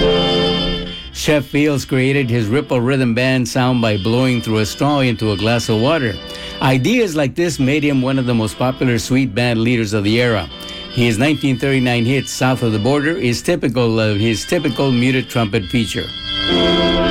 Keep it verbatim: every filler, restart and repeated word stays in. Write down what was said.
Chef Fields created his ripple rhythm band sound by blowing through a straw into a glass of water. Ideas like this made him one of the most popular sweet band leaders of the era. His nineteen thirty-nine hit, South of the Border, is typical of his typical muted trumpet feature.